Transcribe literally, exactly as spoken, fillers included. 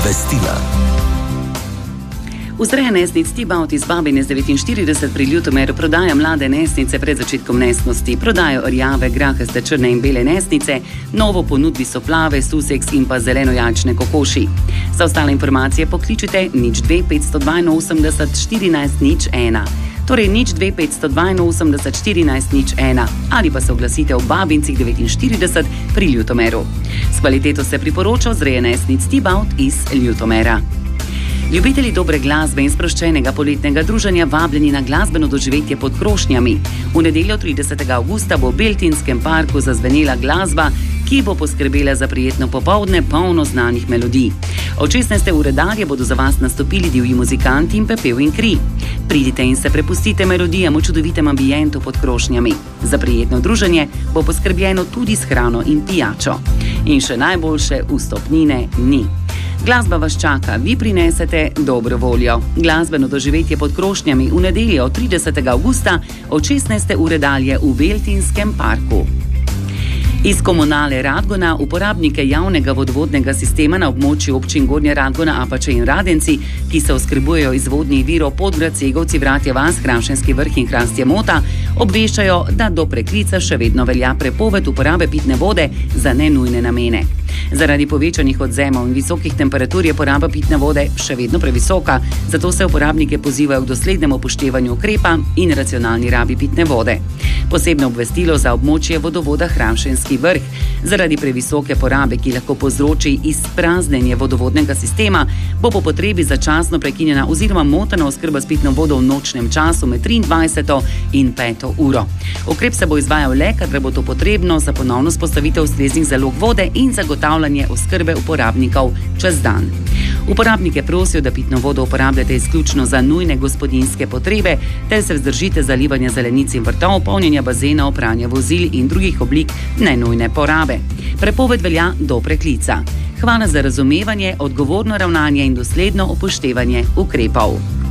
Obvestila. Vzreja nesnic T-Bout iz Babine z devetinštirideset pri Ljutomeru prodaja mlade nesnice pred začetkom nesnosti. Prodajo rjave, grahaste, črne in bele nesnice, novo ponudbi so plave, suseks in pa zelenojačne kokoši. Za ostale informacije pokličite nič dve petsto dvainosemdeset štirinajst nič ena. Torej nič dve petsto dvainosemdeset štirinajst nič ena ali pa se oglasite v Babincih devetinštirideset pri Ljutomeru. S kvaliteto se priporoča vzreja nesnic T-Bout iz Ljutomera. Ljubitelji dobre glasbe in sproščenega poletnega druženja vabljeni na glasbeno doživetje pod krošnjami. V nedeljo tridesetega avgusta bo v Beltinskem parku zazvenela glasba, ki bo poskrbela za prijetno popoldne polno znanih melodij. Od šestnajste ure dalje bodo za vas nastopili divji muzikanti in pepel in kri. Pridite in se prepustite melodijam v čudovitem ambientu pod krošnjami. Za prijetno druženje bo poskrbljeno tudi s hrano in pijačo. In še najboljše, vstopnine ni. Glasba vas čaka, vi prinesete dobro voljo. Glasbeno doživetje pod krošnjami v nedeljo tridesetega avgusta od šestnajste ure dalje v Beltinskem parku. Iz Komunale Radgona uporabnike javnega vodovodnega sistema na območju občin Gornja Radgona, Apače in Radenci, ki se oskrbujejo iz vodnih virov Podgrad, Segovci, Vratje vas, Hrašenski vrh in Hrastje Mota, obveščajo, da do preklica še vedno velja prepoved uporabe pitne vode za nenujne namene. Zaradi povečanih odzemov in visokih temperatur je poraba pitne vode še vedno previsoka, zato se uporabnike pozivajo k doslednemu upoštevanju ukrepa in racionalni rabi pitne vode. Posebno obvestilo za območje vodovoda Hrašenski vrh. Zaradi previsoke porabe, ki lahko povzroči izpraznjenje vodovodnega sistema, bo po potrebi začasno prekinjena oziroma motena oskrba s pitno vodo v nočnem času med triindvajseto in peto uro. Ukrep se bo izvajal le, kadar bo to potrebno za ponovno vzpostavitev ustreznih zalog vode in zagotavljanje oskrbe uporabnikov čez dan. Uporabnike prosijo, da pitno vodo uporabljate izključno za nujne gospodinjske potrebe, ter se vzdržite zalivanja zelenic in vrtov, polnjenja bazenov, pranja vozil in drugih oblik nenujne porabe. Prepoved velja do preklica. Hvala za razumevanje, odgovorno ravnanje in dosledno upoštevanje ukrepov.